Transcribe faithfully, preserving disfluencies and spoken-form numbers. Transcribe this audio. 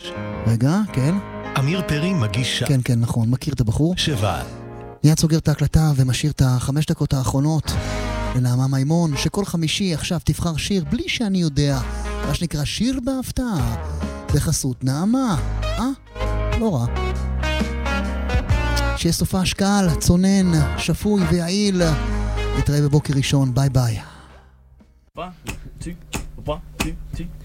רגע, כן. אמיר פרי מגיש שעה. כן, כן, נכון, מכיר את הבחור. שבע. מיד סוגר את ההקלטה ומשאיר את החמש דקות האחרונות לנעמה מימון, שכל חמישי עכשיו תבחר שיר בלי שאני יודע, מה שנקרא שיר בהפתעה, בחסות נעמה. אה? לא רע. שיהיה סופה השקל, צונן, שפוי ויעיל. נתראה בבוקר ראשון, ביי ביי. One, two, one, two, two.